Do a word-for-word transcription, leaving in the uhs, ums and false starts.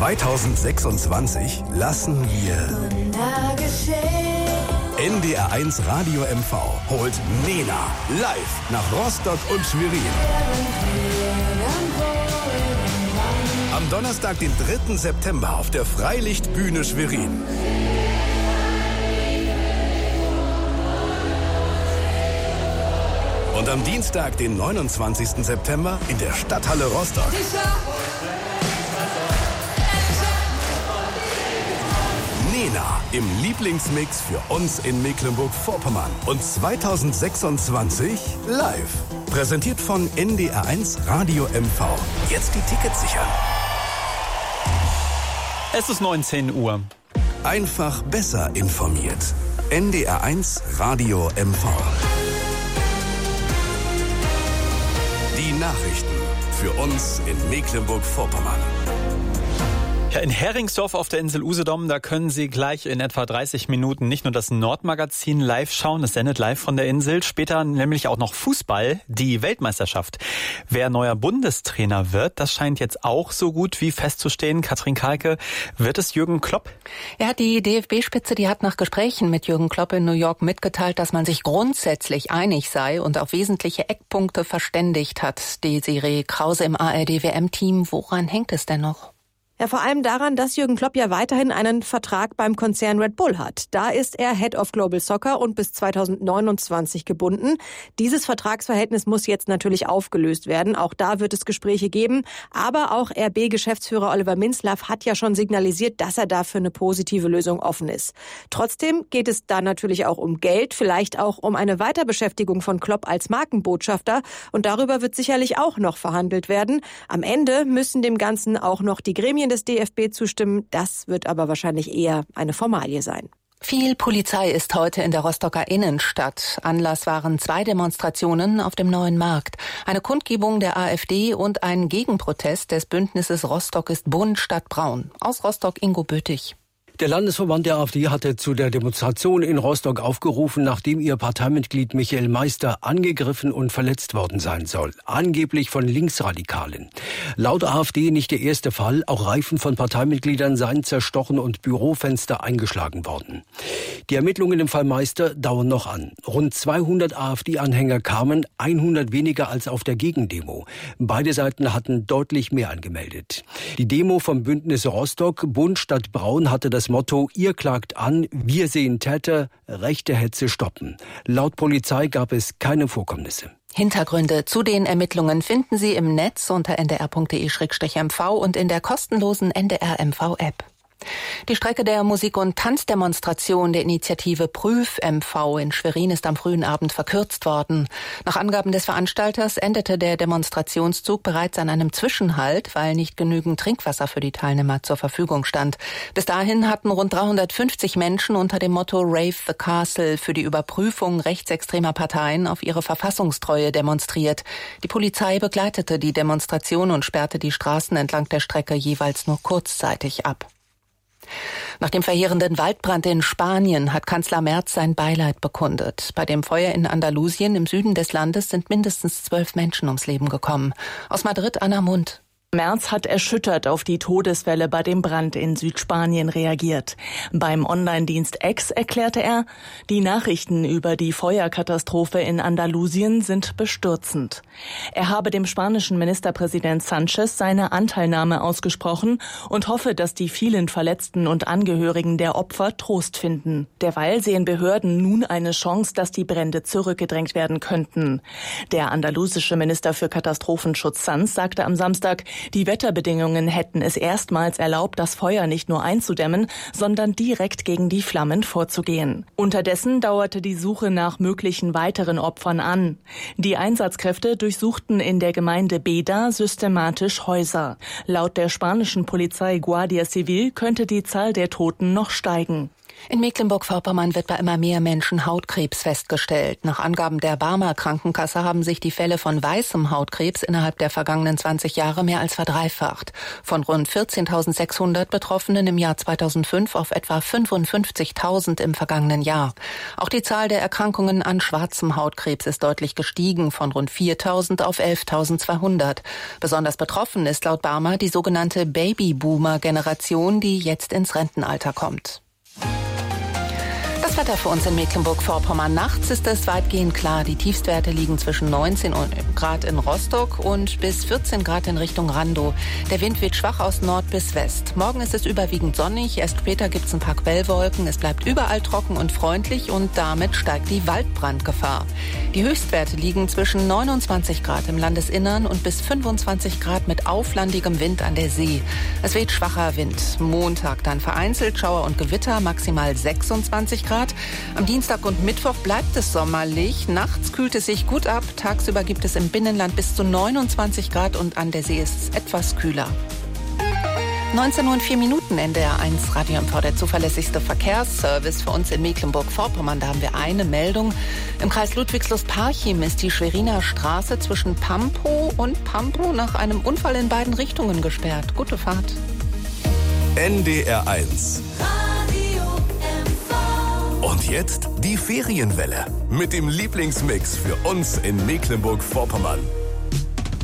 zweitausendsechsundzwanzig lassen wir N D R eins Radio M V holt Nena live nach Rostock und Schwerin. Am Donnerstag, den dritten September auf der Freilichtbühne Schwerin. Und am Dienstag, den neunundzwanzigsten September in der Stadthalle Rostock. Nena im Lieblingsmix für uns in Mecklenburg-Vorpommern und zweitausendsechsundzwanzig live. Präsentiert von N D R eins Radio M V. Jetzt die Tickets sichern. Es ist neunzehn Uhr. Einfach besser informiert. N D R eins Radio M V. Die Nachrichten für uns in Mecklenburg-Vorpommern. Ja, in Heringsdorf auf der Insel Usedom, da können Sie gleich in etwa dreißig Minuten nicht nur das Nordmagazin live schauen, es sendet live von der Insel, später nämlich auch noch Fußball, die Weltmeisterschaft. Wer neuer Bundestrainer wird, das scheint jetzt auch so gut wie festzustehen. Katrin Kalke, wird es Jürgen Klopp? Ja, die D F B-Spitze, die hat nach Gesprächen mit Jürgen Klopp in New York mitgeteilt, dass man sich grundsätzlich einig sei und auf wesentliche Eckpunkte verständigt hat. Desiree Krause im A R D-W M-Team. Woran hängt es denn noch? Ja, vor allem daran, dass Jürgen Klopp ja weiterhin einen Vertrag beim Konzern Red Bull hat. Da ist er Head of Global Soccer und bis zweitausendneunundzwanzig gebunden. Dieses Vertragsverhältnis muss jetzt natürlich aufgelöst werden. Auch da wird es Gespräche geben. Aber auch R B-Geschäftsführer Oliver Minzlaff hat ja schon signalisiert, dass er dafür eine positive Lösung offen ist. Trotzdem geht es da natürlich auch um Geld, vielleicht auch um eine Weiterbeschäftigung von Klopp als Markenbotschafter. Und darüber wird sicherlich auch noch verhandelt werden. Am Ende müssen dem Ganzen auch noch die Gremien des D F B zustimmen. Das wird aber wahrscheinlich eher eine Formalie sein. Viel Polizei ist heute in der Rostocker Innenstadt. Anlass waren zwei Demonstrationen auf dem Neuen Markt. Eine Kundgebung der AfD und ein Gegenprotest des Bündnisses Rostock ist bunt statt braun. Aus Rostock Ingo Böttich. Der Landesverband der AfD hatte zu der Demonstration in Rostock aufgerufen, nachdem ihr Parteimitglied Michael Meister angegriffen und verletzt worden sein soll. Angeblich von Linksradikalen. Laut AfD nicht der erste Fall. Auch Reifen von Parteimitgliedern seien zerstochen und Bürofenster eingeschlagen worden. Die Ermittlungen im Fall Meister dauern noch an. Rund zweihundert AfD-Anhänger kamen, hundert weniger als auf der Gegendemo. Beide Seiten hatten deutlich mehr angemeldet. Die Demo vom Bündnis Rostock, bunt statt braun, hatte das Motto, ihr klagt an, wir sehen Täter, rechte Hetze stoppen. Laut Polizei gab es keine Vorkommnisse. Hintergründe zu den Ermittlungen finden Sie im Netz unter n d r punkt d e slash m v und in der kostenlosen N D R M V-App. Die Strecke der Musik- und Tanzdemonstration der Initiative Prüf M V in Schwerin ist am frühen Abend verkürzt worden. Nach Angaben des Veranstalters endete der Demonstrationszug bereits an einem Zwischenhalt, weil nicht genügend Trinkwasser für die Teilnehmer zur Verfügung stand. Bis dahin hatten rund dreihundertfünfzig Menschen unter dem Motto Rave the Castle für die Überprüfung rechtsextremer Parteien auf ihre Verfassungstreue demonstriert. Die Polizei begleitete die Demonstration und sperrte die Straßen entlang der Strecke jeweils nur kurzzeitig ab. Nach dem verheerenden Waldbrand in Spanien hat Kanzler Merz sein Beileid bekundet. Bei dem Feuer in Andalusien im Süden des Landes sind mindestens zwölf Menschen ums Leben gekommen. Aus Madrid Anna Mund. Merz hat erschüttert auf die Todeswelle bei dem Brand in Südspanien reagiert. Beim Online-Dienst X erklärte er, die Nachrichten über die Feuerkatastrophe in Andalusien sind bestürzend. Er habe dem spanischen Ministerpräsident Sanchez seine Anteilnahme ausgesprochen und hoffe, dass die vielen Verletzten und Angehörigen der Opfer Trost finden. Derweil sehen Behörden nun eine Chance, dass die Brände zurückgedrängt werden könnten. Der andalusische Minister für Katastrophenschutz Sanz sagte am Samstag, die Wetterbedingungen hätten es erstmals erlaubt, das Feuer nicht nur einzudämmen, sondern direkt gegen die Flammen vorzugehen. Unterdessen dauerte die Suche nach möglichen weiteren Opfern an. Die Einsatzkräfte durchsuchten in der Gemeinde Beda systematisch Häuser. Laut der spanischen Polizei Guardia Civil könnte die Zahl der Toten noch steigen. In Mecklenburg-Vorpommern wird bei immer mehr Menschen Hautkrebs festgestellt. Nach Angaben der Barmer Krankenkasse haben sich die Fälle von weißem Hautkrebs innerhalb der vergangenen zwanzig Jahre mehr als verdreifacht. Von rund vierzehntausendsechshundert Betroffenen im Jahr zweitausendfünf auf etwa fünfundfünfzigtausend im vergangenen Jahr. Auch die Zahl der Erkrankungen an schwarzem Hautkrebs ist deutlich gestiegen, von rund viertausend auf elftausendzweihundert. Besonders betroffen ist laut Barmer die sogenannte Babyboomer-Generation, die jetzt ins Rentenalter kommt. Das Wetter für uns in Mecklenburg-Vorpommern. Nachts ist es weitgehend klar. Die Tiefstwerte liegen zwischen neunzehn Grad in Rostock und bis vierzehn Grad in Richtung Randow. Der Wind weht schwach aus Nord bis West. Morgen ist es überwiegend sonnig. Erst später gibt es ein paar Quellwolken. Es bleibt überall trocken und freundlich und damit steigt die Waldbrandgefahr. Die Höchstwerte liegen zwischen neunundzwanzig Grad im Landesinnern und bis fünfundzwanzig Grad mit auflandigem Wind an der See. Es weht schwacher Wind. Montag dann vereinzelt Schauer und Gewitter, maximal sechsundzwanzig Grad. Am Dienstag und Mittwoch bleibt es sommerlich. Nachts kühlt es sich gut ab. Tagsüber gibt es im Binnenland bis zu neunundzwanzig Grad und an der See ist es etwas kühler. neunzehn Uhr und vier Minuten, N D R eins Radio M V, der zuverlässigste Verkehrsservice für uns in Mecklenburg-Vorpommern. Da haben wir eine Meldung. Im Kreis Ludwigslust-Parchim ist die Schweriner Straße zwischen Pampow und Pampow nach einem Unfall in beiden Richtungen gesperrt. Gute Fahrt. N D R eins. Und jetzt die Ferienwelle mit dem Lieblingsmix für uns in Mecklenburg-Vorpommern.